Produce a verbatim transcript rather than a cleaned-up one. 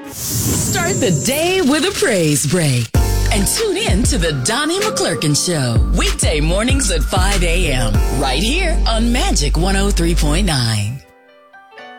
Start the day with a praise break. And tune in to the Donnie McClurkin Show. Weekday mornings at five a.m. Right here on Magic one oh three point nine.